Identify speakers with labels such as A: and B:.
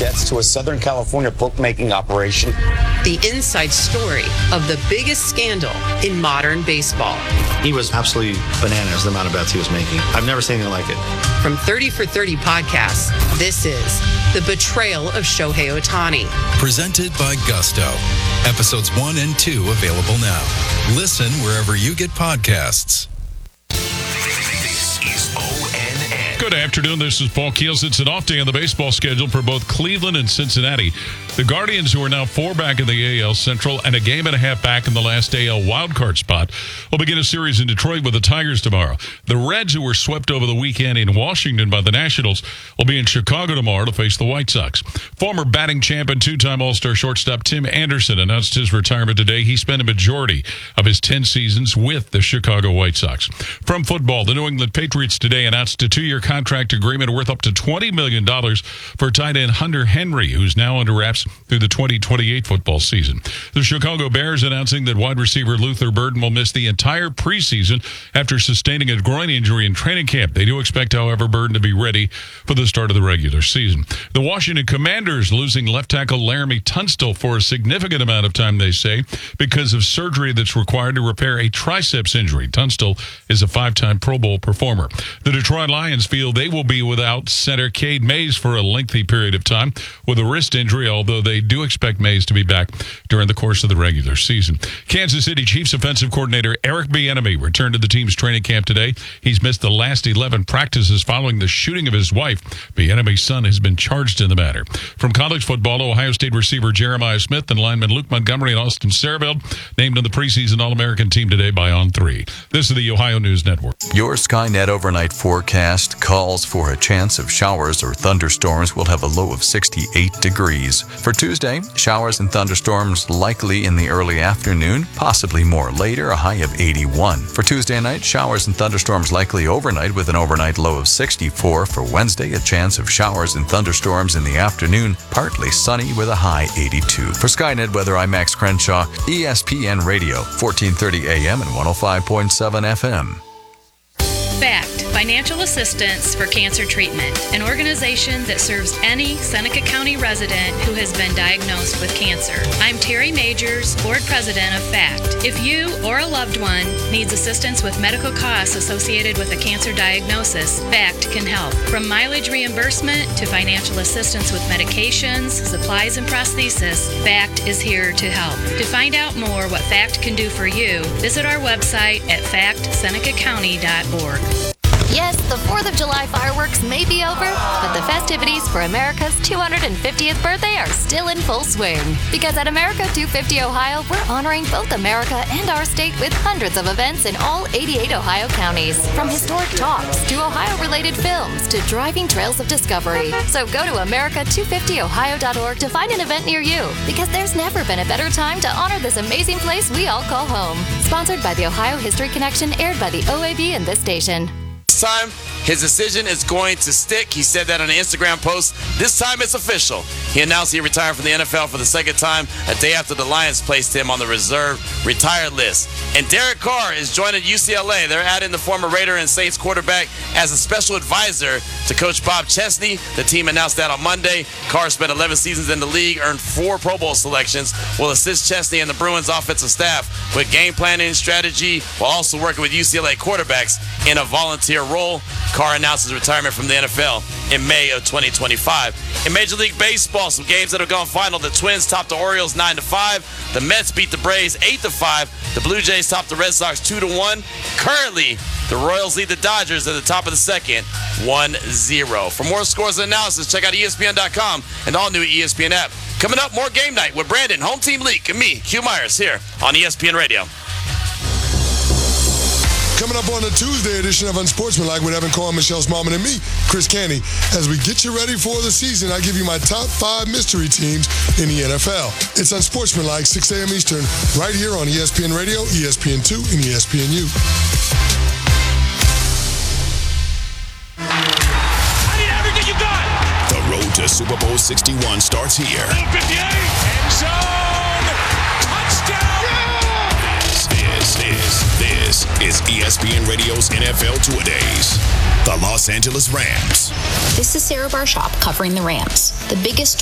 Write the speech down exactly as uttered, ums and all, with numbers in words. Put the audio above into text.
A: debts to a Southern California bookmaking operation.
B: The inside story of the biggest scandal in modern baseball.
C: He was absolutely bananas, the amount of bets he was making. I've never seen anything like it.
B: From thirty for thirty podcasts, this is The Betrayal of Shohei Ohtani.
D: Presented by Gusto. Episodes one and two available now. Listen wherever you get podcasts.
E: This is O N N.
F: Good afternoon. This is Paul Keels. It's an off day on the baseball schedule for both Cleveland and Cincinnati. The Guardians, who are now four back in the A L Central and a game and a half back in the last A L wildcard spot, will begin a series in Detroit with the Tigers tomorrow. The Reds, who were swept over the weekend in Washington by the Nationals, will be in Chicago tomorrow to face the White Sox. Former batting champ and two-time All-Star shortstop Tim Anderson announced his retirement today. He spent a majority of his ten seasons with the Chicago White Sox. From football, the New England Patriots today announced a two-year contract agreement worth up to twenty million dollars for tight end Hunter Henry, who's now under wraps through the twenty twenty-eight football season. The Chicago Bears announcing that wide receiver Luther Burden will miss the entire preseason after sustaining a groin injury in training camp. They do expect, however, Burden to be ready for the start of the regular season. The Washington Commanders losing left tackle Laramie Tunstall for a significant amount of time, they say, because of surgery that's required to repair a triceps injury. Tunstall is a five-time Pro Bowl performer. The Detroit Lions feel they will be without center Cade Mays for a lengthy period of time with a wrist injury, although they do expect Mays to be back during the course of the regular season. Kansas City Chiefs offensive coordinator Eric Bieniemy returned to the team's training camp today. He's missed the last eleven practices following the shooting of his wife. Bieniemy's son has been charged in the matter. From college football, Ohio State receiver Jeremiah Smith and lineman Luke Montgomery and Austin Sarabeld named on the preseason All-American team today by On three. This is the Ohio News Network.
G: Your Skynet overnight forecast calls for a chance of showers or thunderstorms. Will have a low of sixty-eight degrees. For Tuesday, showers and thunderstorms likely in the early afternoon, possibly more later, a high of eighty-one. For Tuesday night, showers and thunderstorms likely overnight with an overnight low of sixty-four. For Wednesday, a chance of showers and thunderstorms in the afternoon, partly sunny with a high eighty-two. For Skynet Weather, I'm Max Crenshaw, E S P N Radio, fourteen thirty A M and one oh five point seven F M.
H: FACT, Financial Assistance for Cancer Treatment, an organization that serves any Seneca County resident who has been diagnosed with cancer. I'm Terry Majors, Board President of FACT. If you or a loved one needs assistance with medical costs associated with a cancer diagnosis, FACT can help. From mileage reimbursement to financial assistance with medications, supplies, and prosthesis, FACT is here to help. To find out more what FACT can do for you, visit our website at fact seneca county dot org.
I: Yes, the fourth of July fireworks may be over, but the festivities for America's two hundred fiftieth birthday are still in full swing. Because at America two fifty Ohio, we're honoring both America and our state with hundreds of events in all eighty-eight Ohio counties. From historic talks to Ohio-related films to driving trails of discovery. So go to america two fifty ohio dot org to find an event near you. Because there's never been a better time to honor this amazing place we all call home. Sponsored by the Ohio History Connection, aired by the O A B and this station.
J: Time his decision is going to stick. He said that on an Instagram post. This time it's official. He announced he retired from the N F L for the second time a day after the Lions placed him on the reserve retired list. And Derek Carr is joining U C L A. They're adding the former Raider and Saints quarterback as a special advisor to Coach Bob Chesney. The team announced that on Monday. Carr spent eleven seasons in the league, earned four Pro Bowl selections, will assist Chesney and the Bruins offensive staff with game planning strategy while also working with U C L A quarterbacks in a volunteer role. Carr announced his retirement from the N F L in May of twenty twenty-five. In Major League Baseball, some games that have gone final. The Twins topped the Orioles nine to five. The Mets beat the Braves eight to five. The Blue Jays topped the Red Sox two to one. Currently, the Royals lead the Dodgers at the top of the second, one zero. For more scores and analysis, check out E S P N dot com and all new E S P N app. Coming up, more Game Night with Brandon, Home Team Leak, and me, Q Myers, here on E S P N Radio.
K: Coming up on the Tuesday edition of Unsportsmanlike with Evan Cohen, Michelle Smallman, and me, Chris Canty. As we get you ready for the season, I give you my top five mystery teams in the N F L. It's Unsportsmanlike, six a.m. Eastern, right here on E S P N Radio, E S P N two, and E S P N U.
E: I need everything you got.
L: The road to Super Bowl sixty-one starts here.
E: fifty-eight, end zone, touchdown.
L: This, this, this is E S P N Radio's N F L Two-A-Days. The Los Angeles Rams.
M: This is Sarah Barshop covering the Rams. The biggest